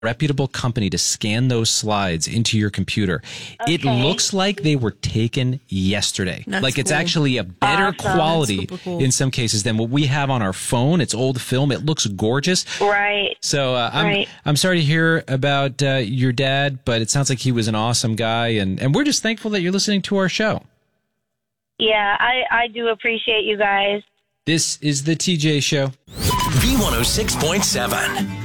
reputable company to scan those slides into your computer. Okay. It looks like they were taken yesterday. That's like it's cool. actually a better Awesome. quality That's super cool. in some cases than what we have on our phone. It's old film. It looks gorgeous. Right. So Right. I'm sorry to hear about your dad, but it sounds like he was an awesome guy, and we're just thankful that you're listening to our show. Yeah, I do appreciate you guys. This is the TJ Show. B106.7.